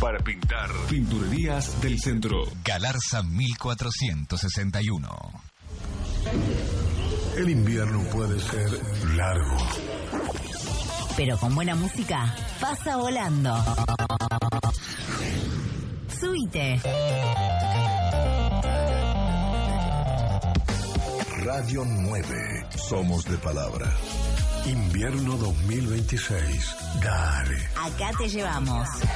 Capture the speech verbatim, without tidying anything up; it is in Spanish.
para pintar. Pinturerías del Centro. Galarza mil cuatrocientos sesenta y uno. El invierno puede ser largo, pero con buena música pasa volando. Subite. Radio nueve. Somos de palabra. Invierno dos mil veintiséis. Dale. Acá te llevamos.